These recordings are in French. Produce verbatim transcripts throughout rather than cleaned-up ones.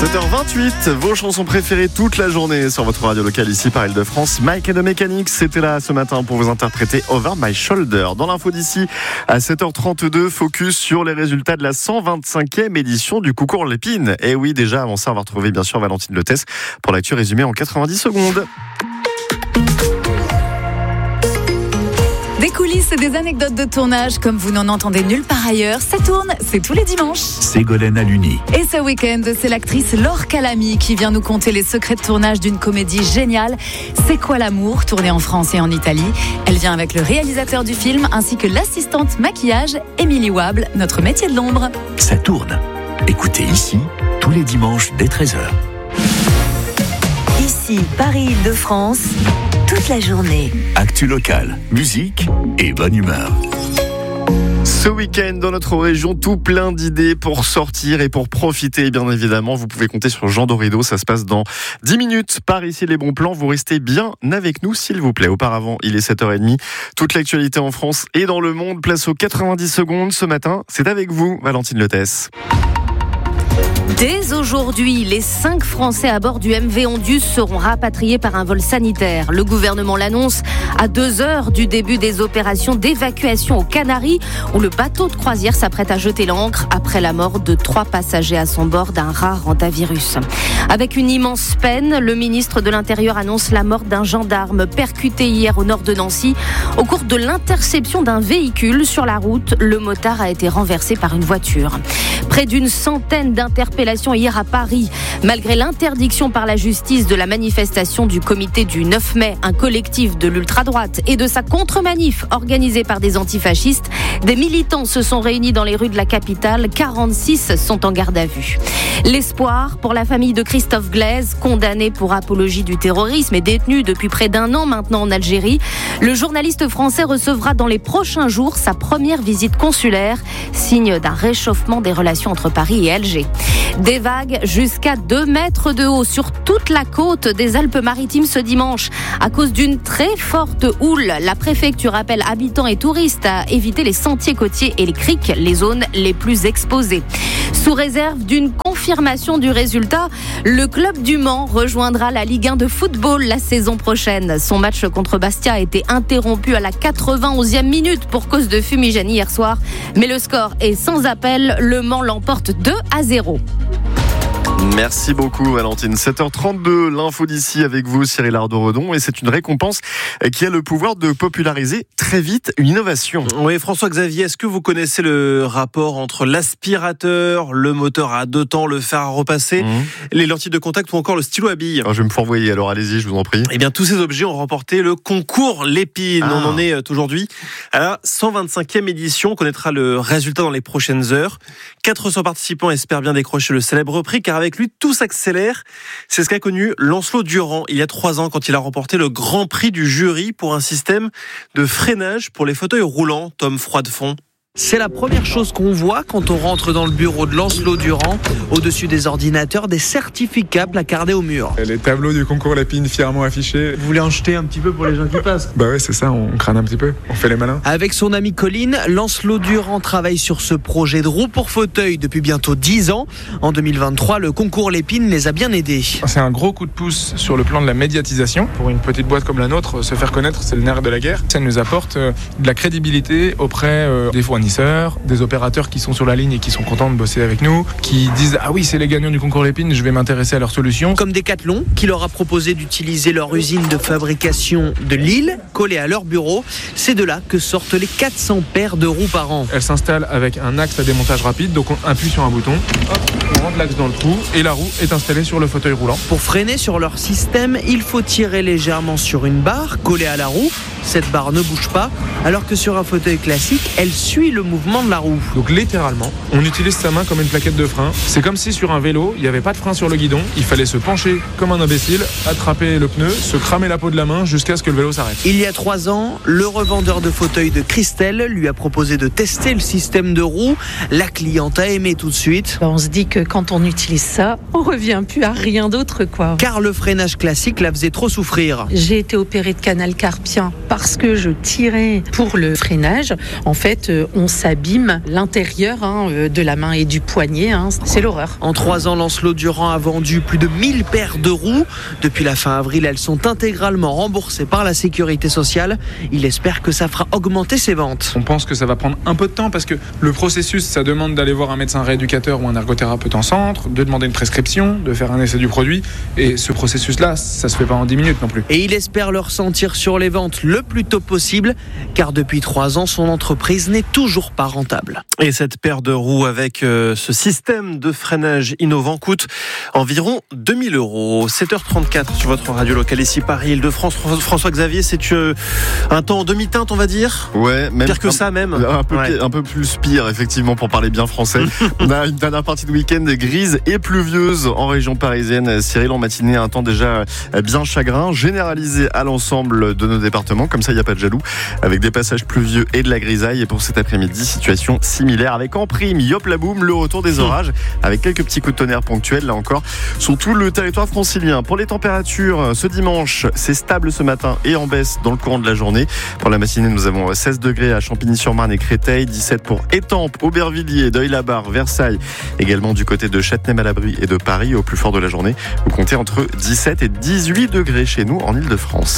sept heures vingt-huit, vos chansons préférées toute la journée sur votre radio locale ici par Île-de-France. Mike and the Mechanics, c'était là ce matin pour vous interpréter Over My Shoulder. Dans l'info d'ici à sept heures trente-deux, focus sur les résultats de la cent vingt-cinquième édition du Concours Lépine. Et oui, déjà avant ça, on va retrouver bien sûr Valentine Lettès pour l'actu résumée en quatre-vingt-dix secondes. Des coulisses et des anecdotes de tournage comme vous n'en entendez nulle part ailleurs. Ça tourne, c'est tous les dimanches. Ségolène Aluni. Et ce week-end, c'est l'actrice Laure Calamy qui vient nous conter les secrets de tournage d'une comédie géniale. C'est quoi l'amour, tournée en France et en Italie. Elle vient avec le réalisateur du film ainsi que l'assistante maquillage Émilie Wable, notre métier de l'ombre. Ça tourne. Écoutez ici, tous les dimanches dès treize heures. Ici, Paris-Île-de-France, toute la journée. Actu locale, musique et bonne humeur. Ce week-end, dans notre région, tout plein d'idées pour sortir et pour profiter. Bien évidemment, vous pouvez compter sur Jean Dorido. Ça se passe dans dix minutes. Par ici, les bons plans. Vous restez bien avec nous, s'il vous plaît. Auparavant, il est sept heures trente. Toute l'actualité en France et dans le monde. Place aux quatre-vingt-dix secondes. Ce matin, c'est avec vous, Valentine Lettès. Dès aujourd'hui, les cinq Français à bord du M V Ondius seront rapatriés par un vol sanitaire. Le gouvernement l'annonce à deux heures du début des opérations d'évacuation aux Canaries, où le bateau de croisière s'apprête à jeter l'ancre après la mort de trois passagers à son bord d'un rare hantavirus. Avec une immense peine, le ministre de l'Intérieur annonce la mort d'un gendarme percuté hier au nord de Nancy. Au cours de l'interception d'un véhicule sur la route, le motard a été renversé par une voiture. Près d'une centaine d'interpellations hier à Paris. Malgré l'interdiction par la justice de la manifestation du comité du neuf mai, un collectif de l'ultra-droite, et de sa contre-manif organisée par des antifascistes, des militants se sont réunis dans les rues de la capitale. quarante-six sont en garde à vue. L'espoir pour la famille de Christophe Glaise, condamné pour apologie du terrorisme et détenu depuis près d'un an maintenant en Algérie. Le journaliste français recevra dans les prochains jours sa première visite consulaire, signe d'un réchauffement des relations entre Paris et Alger. Des vagues jusqu'à deux mètres de haut sur toute la côte des Alpes-Maritimes ce dimanche. À cause d'une très forte houle, la préfecture appelle habitants et touristes à éviter les sentiers côtiers et les criques, les zones les plus exposées. Sous réserve d'une confirmation du résultat, le club du Mans rejoindra la Ligue un de football la saison prochaine. Son match contre Bastia a été interrompu à la quatre-vingt-onzième minute pour cause de fumigène hier soir. Mais le score est sans appel, le Mans l'emporte deux à zéro. Merci beaucoup Valentine. sept heures trente-deux, l'info d'ici avec vous Cyril Ardo-Redon, et c'est une récompense qui a le pouvoir de populariser très vite une innovation. Oui, François-Xavier, est-ce que vous connaissez le rapport entre l'aspirateur, le moteur à deux temps, le fer à repasser, mmh. les lentilles de contact ou encore le stylo à billes? Alors, je vais me fourvoyer, alors allez-y, je vous en prie. Eh bien, tous ces objets ont remporté le concours Lépine. Ah. On en est aujourd'hui à la cent vingt-cinquième édition. On connaîtra le résultat dans les prochaines heures. quatre cents participants espèrent bien décrocher le célèbre prix, car avec lui, tout s'accélère. C'est ce qu'a connu Lancelot Durand il y a trois ans quand il a remporté le grand prix du jury pour un système de freinage pour les fauteuils roulants. Tom Froidefond. C'est la première chose qu'on voit quand on rentre dans le bureau de Lancelot Durand. Au-dessus des ordinateurs, des certificats placardés au mur. Les tableaux du concours Lépine fièrement affichés. Vous voulez en jeter un petit peu pour les gens qui passent? Bah ouais, c'est ça, on crâne un petit peu, on fait les malins. Avec son ami Colline, Lancelot Durand travaille sur ce projet de roue pour fauteuil depuis bientôt dix ans. En deux mille vingt-trois, le concours Lépine les a bien aidés. C'est un gros coup de pouce sur le plan de la médiatisation. Pour une petite boîte comme la nôtre, se faire connaître, c'est le nerf de la guerre. Ça nous apporte de la crédibilité auprès des fournisseurs, des opérateurs qui sont sur la ligne et qui sont contents de bosser avec nous, qui disent ah oui c'est les gagnants du concours Lépine, je vais m'intéresser à leurs solutions. Comme Decathlon qui leur a proposé d'utiliser leur usine de fabrication de Lille collée à leur bureau. C'est de là que sortent les quatre cents paires de roues par an. Elle s'installe avec un axe à démontage rapide, donc on appuie sur un bouton, hop, on rentre l'axe dans le trou et la roue est installée sur le fauteuil roulant. Pour freiner sur leur système, il faut tirer légèrement sur une barre collée à la roue. Cette barre ne bouge pas, alors que sur un fauteuil classique, elle suit le mouvement de la roue. Donc littéralement, on utilise sa main comme une plaquette de frein. C'est comme si sur un vélo, il n'y avait pas de frein sur le guidon, il fallait se pencher comme un imbécile, attraper le pneu, se cramer la peau de la main jusqu'à ce que le vélo s'arrête. Il y a trois ans, le revendeur de fauteuils de Christelle lui a proposé de tester le système de roue. La cliente a aimé tout de suite. On se dit que quand on utilise ça, on revient plus à rien d'autre, quoi. Car le freinage classique la faisait trop souffrir. J'ai été opérée de canal carpien parce que je tirais pour le freinage. En fait, euh, on s'abîme l'intérieur hein, euh, de la main et du poignet. Hein. C'est l'horreur. En trois ans, Lancelot Durand a vendu plus de mille paires de roues. Depuis la fin avril, elles sont intégralement remboursées par la sécurité sociale. Il espère que ça fera augmenter ses ventes. On pense que ça va prendre un peu de temps parce que le processus, ça demande d'aller voir un médecin rééducateur ou un ergothérapeute en centre, de demander une prescription, de faire un essai du produit. Et ce processus-là, ça se fait pas en dix minutes non plus. Et il espère le ressentir sur les ventes le plus tôt possible, car depuis trois ans, son entreprise n'est toujours pas rentable. Et cette paire de roues avec euh, ce système de freinage innovant coûte environ deux mille euros. sept heures trente-quatre sur votre radio locale ici Paris-Île-de-France. François-Xavier, c'est euh, un temps en demi-teinte, on va dire. Ouais, même pire que ça même. Un peu, ouais. un peu plus pire, effectivement, pour parler bien français. On a une dernière partie de week-end grise et pluvieuse en région parisienne. Cyril, en matinée, un temps déjà bien chagrin, généralisé à l'ensemble de nos départements. Comme ça, il n'y a pas de jaloux, avec des passages pluvieux et de la grisaille. Et pour cet après-midi, situation similaire avec en prime, yop la boum, le retour des orages, avec quelques petits coups de tonnerre ponctuels, là encore, sur tout le territoire francilien. Pour les températures, ce dimanche, c'est stable ce matin et en baisse dans le courant de la journée. Pour la matinée, nous avons seize degrés à Champigny-sur-Marne et Créteil, dix-sept pour Étampes, Aubervilliers, Deuil-la-Barre, Versailles, également du côté de Châtenay-Malabry et de Paris. Au plus fort de la journée, vous comptez entre dix-sept et dix-huit degrés chez nous en Île-de-France.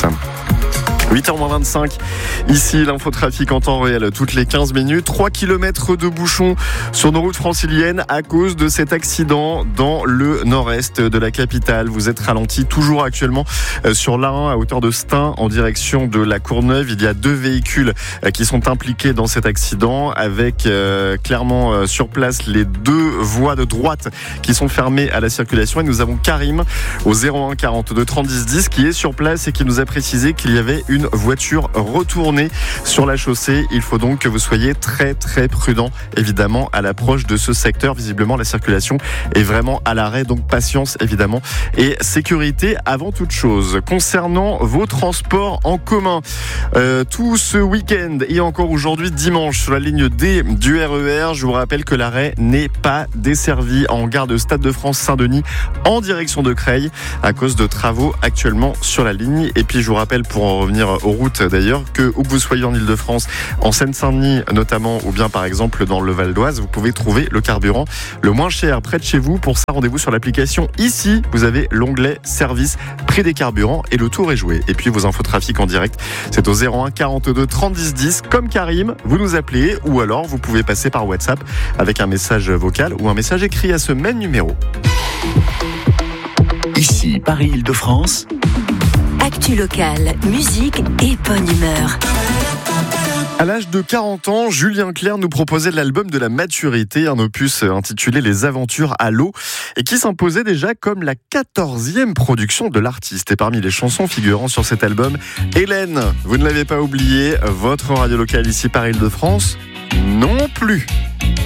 huit heures moins vingt-cinq, ici l'infotrafic en temps réel toutes les quinze minutes. trois kilomètres de bouchons sur nos routes franciliennes à cause de cet accident dans le nord-est de la capitale. Vous êtes ralenti toujours actuellement sur l'A un à hauteur de Stein en direction de la Courneuve. Il y a deux véhicules qui sont impliqués dans cet accident avec euh, clairement euh, sur place les deux voies de droite qui sont fermées à la circulation. Et nous avons Karim au zéro un quarante-deux trente dix dix qui est sur place et qui nous a précisé qu'il y avait une voiture retournée sur la chaussée. Il faut donc que vous soyez très très prudent évidemment à l'approche de ce secteur. Visiblement la circulation est vraiment à l'arrêt, donc patience évidemment et sécurité avant toute chose. Concernant vos transports en commun, euh, tout ce week-end et encore aujourd'hui dimanche sur la ligne D du R E R, je vous rappelle que l'arrêt n'est pas desservi en gare de Stade de France Saint-Denis en direction de Creil à cause de travaux actuellement sur la ligne. Et puis je vous rappelle, pour en revenir aux routes d'ailleurs, que où que vous soyez en Île-de-France, en Seine-Saint-Denis notamment, ou bien par exemple dans le Val d'Oise, vous pouvez trouver le carburant le moins cher près de chez vous. Pour ça, rendez-vous sur l'application. Ici, vous avez l'onglet service, prix des carburants et le tour est joué. Et puis vos infos trafic en direct, c'est au zéro un quarante-deux trente dix dix. Comme Karim, vous nous appelez ou alors vous pouvez passer par WhatsApp avec un message vocal ou un message écrit à ce même numéro. Ici, Paris-Île-de-France. Actu locale, musique et bonne humeur. À l'âge de quarante ans, Julien Clerc nous proposait l'album de la maturité, un opus intitulé Les Aventures à l'eau, et qui s'imposait déjà comme la quatorzième production de l'artiste. Et parmi les chansons figurant sur cet album, Hélène, vous ne l'avez pas oublié, votre radio locale ici Paris-Île-de-France, non plus.